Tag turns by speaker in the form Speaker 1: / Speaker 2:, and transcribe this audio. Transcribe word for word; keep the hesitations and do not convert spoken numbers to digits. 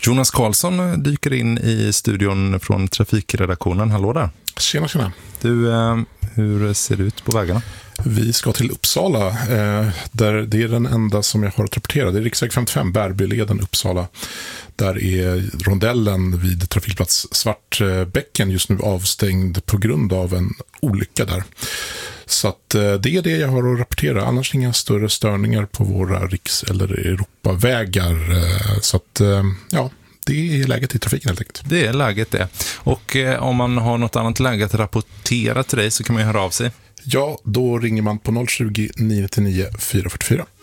Speaker 1: Jonas Karlsson dyker in i studion från trafikredaktionen. Hallå där.
Speaker 2: Tjena, tjena.
Speaker 1: Du, eh, hur ser det ut på vägarna?
Speaker 2: Vi ska till Uppsala, eh, där det är den enda som jag har att rapportera. Det är riksväg femtiofem, Bärbyleden, Uppsala. Där är rondellen vid trafikplats Svartbäcken just nu avstängd på grund av en olycka där. Så att, eh, det är det jag har att rapportera. Annars inga större störningar på våra riks- eller Europavägar. Eh, så att, eh, ja... Det är läget i trafiken helt enkelt.
Speaker 1: Det är läget det. Och eh, om man har något annat läge att rapportera till dig så kan man ju höra av sig.
Speaker 2: Ja, då ringer man på noll tjugo, nio nio nio, fyra fyra fyra.